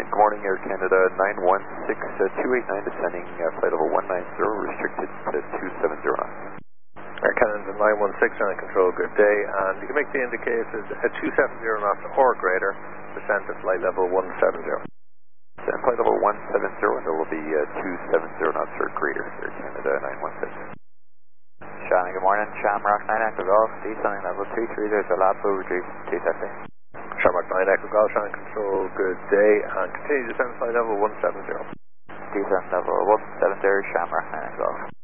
Good morning, Air Canada 916-289 descending flight level 190, restricted to 270 knots. Air Canada 916 on control, good day, and you can make the indicators at 270 knots or greater, descend to flight level 170. Descend flight level 170, and there will be 270 knots or greater, Air Canada 916. Shannon, good morning, Shamrock 9 Echo Golf, descending level 23, there's a lap will reduce 270. Shamrock 9 Echo Golf, Shannon control, good day, and continue to descend flight level 170. Descend level 170, Shamrock 9 Echo Golf.